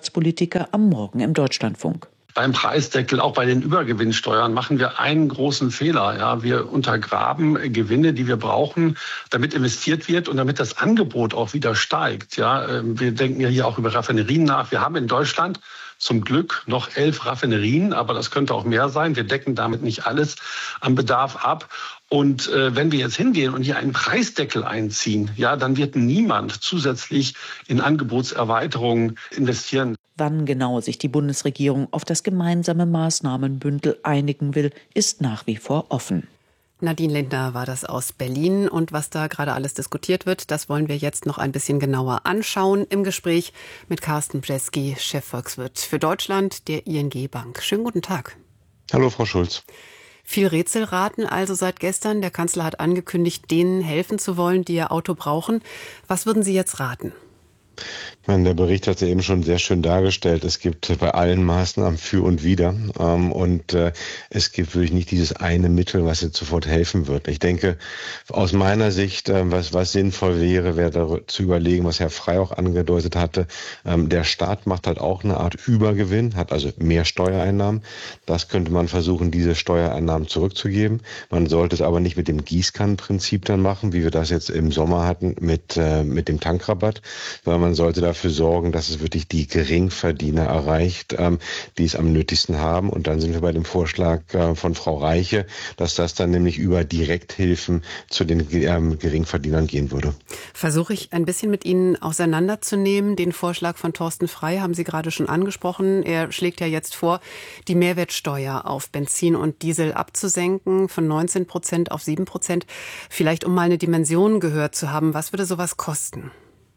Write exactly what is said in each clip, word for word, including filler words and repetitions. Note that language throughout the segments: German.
Wirtschaftspolitiker am Morgen im Deutschlandfunk. Beim Preisdeckel, auch bei den Übergewinnsteuern, machen wir einen großen Fehler. Ja, wir untergraben Gewinne, die wir brauchen, damit investiert wird und damit das Angebot auch wieder steigt. Ja, wir denken ja hier auch über Raffinerien nach. Wir haben in Deutschland zum Glück noch elf Raffinerien, aber das könnte auch mehr sein. Wir decken damit nicht alles am Bedarf ab. Und äh, wenn wir jetzt hingehen und hier einen Preisdeckel einziehen, ja, dann wird niemand zusätzlich in Angebotserweiterungen investieren. Wann genau sich die Bundesregierung auf das gemeinsame Maßnahmenbündel einigen will, ist nach wie vor offen. Nadine Lindner war das aus Berlin. Und was da gerade alles diskutiert wird, das wollen wir jetzt noch ein bisschen genauer anschauen im Gespräch mit Carsten Brzeski, Chefvolkswirt für Deutschland der I N G Bank. Schönen guten Tag. Hallo, Frau Schulz. Viel Rätselraten also seit gestern. Der Kanzler hat angekündigt, denen helfen zu wollen, die ihr Auto brauchen. Was würden Sie jetzt raten? Ich meine, der Bericht hat ja eben schon sehr schön dargestellt. Es gibt bei allen Maßnahmen für und wider. Ähm, und äh, es gibt wirklich nicht dieses eine Mittel, was jetzt sofort helfen wird. Ich denke, aus meiner Sicht, äh, was, was sinnvoll wäre, wäre da zu überlegen, was Herr Frey auch angedeutet hatte. Ähm, der Staat macht halt auch eine Art Übergewinn, hat also mehr Steuereinnahmen. Das könnte man versuchen, diese Steuereinnahmen zurückzugeben. Man sollte es aber nicht mit dem Gießkannenprinzip dann machen, wie wir das jetzt im Sommer hatten mit, äh, mit dem Tankrabatt, sondern man sollte dafür sorgen, dass es wirklich die Geringverdiener erreicht, ähm, die es am nötigsten haben. Und dann sind wir bei dem Vorschlag äh, von Frau Reiche, dass das dann nämlich über Direkthilfen zu den ähm, Geringverdienern gehen würde. Versuche ich ein bisschen mit Ihnen auseinanderzunehmen. Den Vorschlag von Thorsten Frey haben Sie gerade schon angesprochen. Er schlägt ja jetzt vor, die Mehrwertsteuer auf Benzin und Diesel abzusenken von neunzehn Prozent auf sieben Prozent. Vielleicht um mal eine Dimension gehört zu haben. Was würde sowas kosten?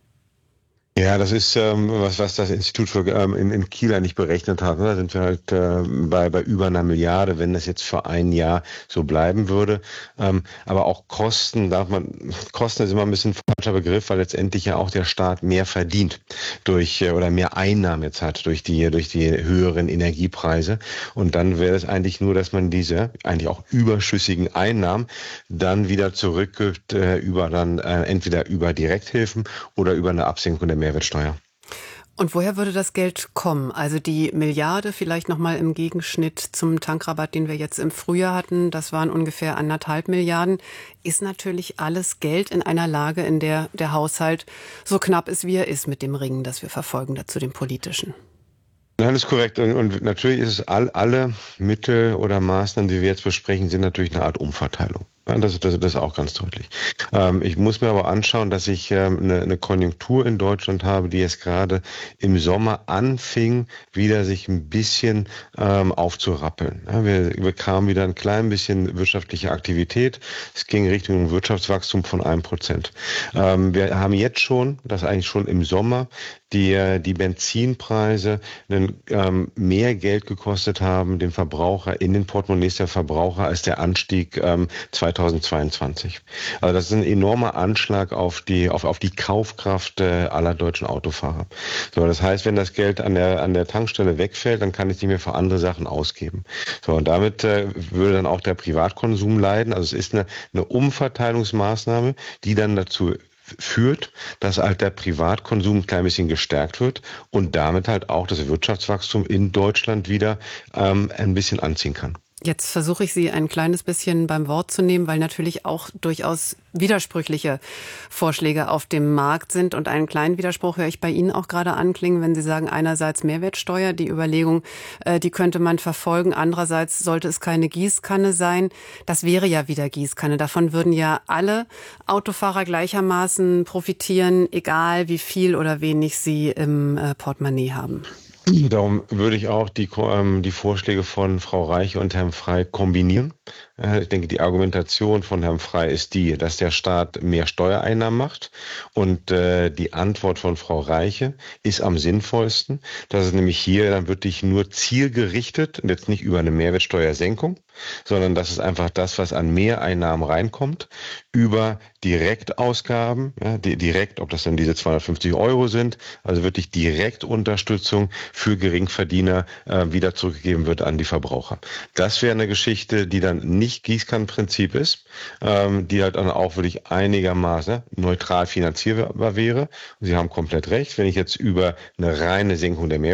Ja, das ist ähm, was, was das Institut für ähm, in, in Kiel eigentlich berechnet hat. Ne? Da sind wir halt äh, bei, bei über einer Milliarde, wenn das jetzt für ein Jahr so bleiben würde. Ähm, aber auch Kosten darf man, Kosten ist immer ein bisschen ein falscher Begriff, weil letztendlich ja auch der Staat mehr verdient durch äh, oder mehr Einnahmen jetzt hat durch die durch die höheren Energiepreise. Und dann wäre es eigentlich nur, dass man diese eigentlich auch überschüssigen Einnahmen dann wieder zurückgibt äh, über dann äh, entweder über Direkthilfen oder über eine Absenkung der Mehrwertsteuer. Und woher würde das Geld kommen? Also die Milliarde vielleicht nochmal im Gegenschnitt zum Tankrabatt, den wir jetzt im Frühjahr hatten, das waren ungefähr anderthalb Milliarden, ist natürlich alles Geld in einer Lage, in der der Haushalt so knapp ist, wie er ist mit dem Ringen, das wir verfolgen, dazu dem politischen. Nein, das ist korrekt. Und, und natürlich ist es all, alle Mittel oder Maßnahmen, die wir jetzt besprechen, sind natürlich eine Art Umverteilung. Ja, das, das, das ist auch ganz deutlich. Ähm, ich muss mir aber anschauen, dass ich ähm, eine, eine Konjunktur in Deutschland habe, die jetzt gerade im Sommer anfing, wieder sich ein bisschen ähm, aufzurappeln. Ja, wir bekamen wieder ein klein bisschen wirtschaftliche Aktivität. Es ging Richtung Wirtschaftswachstum von einem Prozent. Ähm, wir haben jetzt schon, das eigentlich schon im Sommer, die, die Benzinpreise einen, ähm, mehr Geld gekostet haben, den Verbraucher in den Portemonnaies der Verbraucher, als der Anstieg ähm, zweitausendzweiundzwanzig. Also das ist ein enormer Anschlag auf die, auf, auf die Kaufkraft äh, aller deutschen Autofahrer. So, das heißt, wenn das Geld an der, an der Tankstelle wegfällt, dann kann ich nicht mehr für andere Sachen ausgeben. So, und damit äh, würde dann auch der Privatkonsum leiden. Also es ist eine, eine Umverteilungsmaßnahme, die dann dazu führt, dass halt der Privatkonsum ein klein bisschen gestärkt wird und damit halt auch das Wirtschaftswachstum in Deutschland wieder ähm, ein bisschen anziehen kann. Jetzt versuche ich Sie ein kleines bisschen beim Wort zu nehmen, weil natürlich auch durchaus widersprüchliche Vorschläge auf dem Markt sind. Und einen kleinen Widerspruch höre ich bei Ihnen auch gerade anklingen, wenn Sie sagen, einerseits Mehrwertsteuer, die Überlegung, äh, die könnte man verfolgen. Andererseits sollte es keine Gießkanne sein. Das wäre ja wieder Gießkanne. Davon würden ja alle Autofahrer gleichermaßen profitieren, egal wie viel oder wenig sie im äh, Portemonnaie haben. Darum würde ich auch die, ähm, die Vorschläge von Frau Reiche und Herrn Frey kombinieren. Äh, ich denke, die Argumentation von Herrn Frey ist die, dass der Staat mehr Steuereinnahmen macht. Und äh, die Antwort von Frau Reiche ist am sinnvollsten, dass es nämlich hier dann wirklich nur zielgerichtet und jetzt nicht über eine Mehrwertsteuersenkung, sondern das ist einfach das, was an Mehreinnahmen reinkommt, über Direktausgaben, ja, die, direkt, ob das dann diese zweihundertfünfzig Euro sind, also wirklich Direktunterstützung für Geringverdiener äh, wieder zurückgegeben wird an die Verbraucher. Das wäre eine Geschichte, die dann nicht Gießkannenprinzip ist, ähm, die halt dann auch wirklich einigermaßen neutral finanzierbar wäre. Und Sie haben komplett recht, wenn ich jetzt über eine reine Senkung der Mehrwertsteuer